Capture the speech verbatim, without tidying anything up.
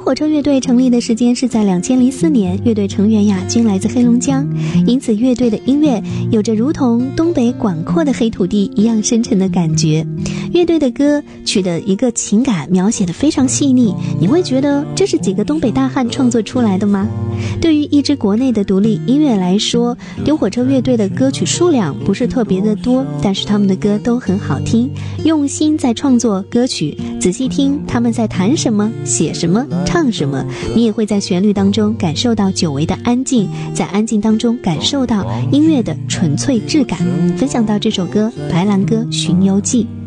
火车乐队成立的时间是在两千零四年，乐队成员呀均来自黑龙江，因此乐队的音乐有着如同东北广阔的黑土地一样深沉的感觉。乐队的歌曲的一个情感描写的非常细腻，你会觉得这是几个东北大汉创作出来的吗？对于一支国内的独立音乐来说，丢火车乐队的歌曲数量不是特别的多，但是他们的歌都很好听，用心在创作歌曲，仔细听他们在谈什么、写什么、唱什么，你也会在旋律当中感受到久违的安静，在安静当中感受到音乐的纯粹质感。分享到这首歌《白兰鸽巡游记》。